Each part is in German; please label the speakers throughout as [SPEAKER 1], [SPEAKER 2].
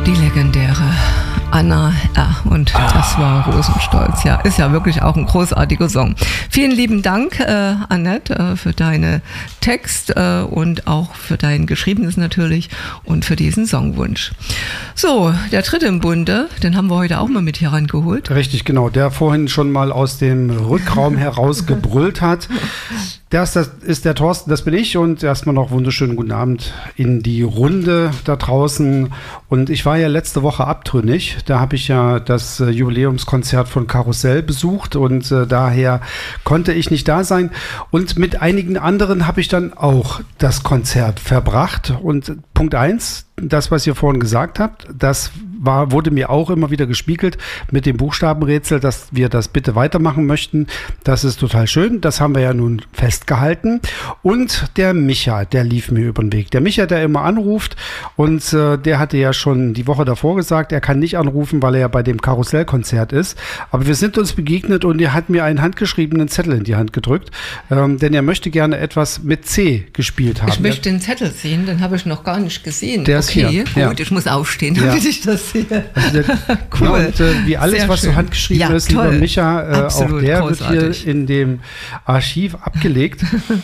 [SPEAKER 1] Die legendäre Anna R. Und das war Rosenstolz. Ja, ist ja wirklich auch ein großartiger Song. Vielen lieben Dank, Annette, für deine Text und auch für dein Geschriebenes natürlich und für diesen Songwunsch. So, der dritte im Bunde, den haben wir heute auch mal mit hier rangeholt.
[SPEAKER 2] Richtig, genau. Der vorhin schon mal aus dem Rückraum heraus gebrüllt hat. Das ist der Thorsten, das bin ich, und erstmal noch wunderschönen guten Abend in die Runde da draußen. Und ich war ja letzte Woche abtrünnig, da habe ich ja das Jubiläumskonzert von Karussell besucht und daher konnte ich nicht da sein. Und mit einigen anderen habe ich dann auch das Konzert verbracht. Und Punkt 1, das, was ihr vorhin gesagt habt, das wurde mir auch immer wieder gespiegelt mit dem Buchstabenrätsel, dass wir das bitte weitermachen möchten. Das ist total schön. Das haben wir ja nun festgehalten. Und der Micha, der lief mir über den Weg. Der Micha, der immer anruft, und der hatte ja schon die Woche davor gesagt, er kann nicht anrufen, weil er ja bei dem Karussellkonzert ist. Aber wir sind uns begegnet und er hat mir einen handgeschriebenen Zettel in die Hand gedrückt, denn er möchte gerne etwas mit C gespielt haben.
[SPEAKER 1] Ich möchte den Zettel sehen, den habe ich noch gar nicht gesehen.
[SPEAKER 2] Der ist hier.
[SPEAKER 1] Gut,
[SPEAKER 2] ja.
[SPEAKER 1] Ich muss aufstehen, damit ich das sehe.
[SPEAKER 2] Also cool. Ja, und wie alles, was so handgeschrieben ist, lieber Micha, auch der großartig. Wird hier in dem Archiv abgelegt.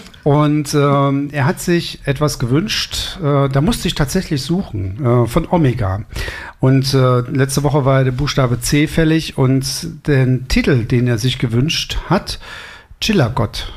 [SPEAKER 2] Und er hat sich etwas gewünscht, da musste ich tatsächlich suchen, von Omega. Und letzte Woche war der Buchstabe C fällig und den Titel, den er sich gewünscht hat, Chillergott.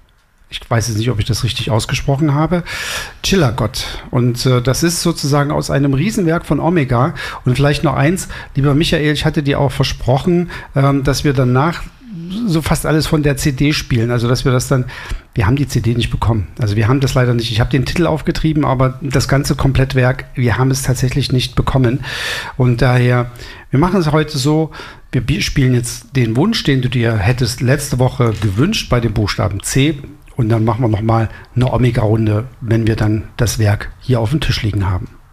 [SPEAKER 2] Ich weiß jetzt nicht, ob ich das richtig ausgesprochen habe. Chillergott. Und das ist sozusagen aus einem Riesenwerk von Omega. Und vielleicht noch eins, lieber Michael, ich hatte dir auch versprochen, dass wir danach so fast alles von der CD spielen. Also, dass wir das dann, wir haben die CD nicht bekommen. Also, wir haben das leider nicht. Ich habe den Titel aufgetrieben, aber das ganze Komplettwerk, wir haben es tatsächlich nicht bekommen. Und daher, wir machen es heute so, wir spielen jetzt den Wunsch, den du dir hättest letzte Woche gewünscht bei dem Buchstaben C. Und dann machen wir nochmal eine Omega-Runde, wenn wir dann das Werk hier auf dem Tisch liegen haben.